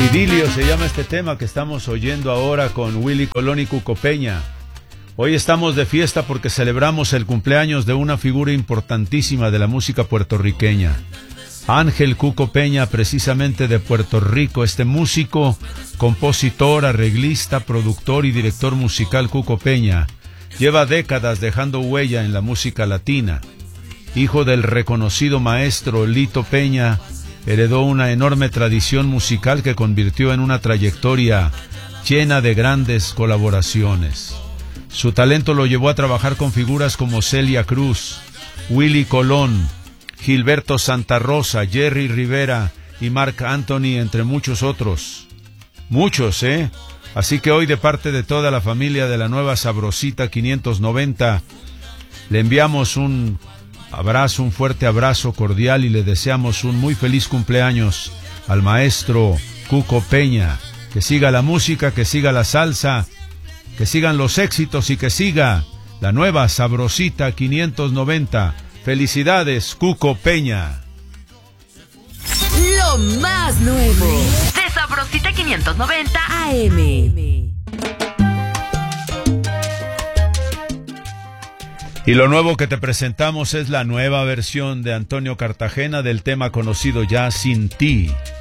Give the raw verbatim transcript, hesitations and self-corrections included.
Idilio se llama este tema que estamos oyendo ahora con Willy Colón y Cuco Peña. Hoy estamos de fiesta porque celebramos el cumpleaños de una figura importantísima de la música puertorriqueña. Ángel Cuco Peña, precisamente de Puerto Rico. Este músico, compositor, arreglista, productor y director musical Cuco Peña lleva décadas dejando huella en la música latina. Hijo del reconocido maestro Lito Peña, heredó una enorme tradición musical que convirtió en una trayectoria llena de grandes colaboraciones. Su talento lo llevó a trabajar con figuras como Celia Cruz, Willy Colón, Gilberto Santa Rosa, Jerry Rivera y Marc Anthony, entre muchos otros. Muchos, ¿eh? Así que hoy, de parte de toda la familia de la nueva Sabrosita quinientos noventa, le enviamos un abrazo, un fuerte abrazo cordial y le deseamos un muy feliz cumpleaños al maestro Cuco Peña. Que siga la música, que siga la salsa, que sigan los éxitos y que siga la nueva Sabrosita quinientos noventa. Felicidades, Cuco Peña. Lo más nuevo de Sabrosita quinientos noventa A M. Y lo nuevo que te presentamos es la nueva versión de Antonio Cartagena del tema conocido ya Sin Ti.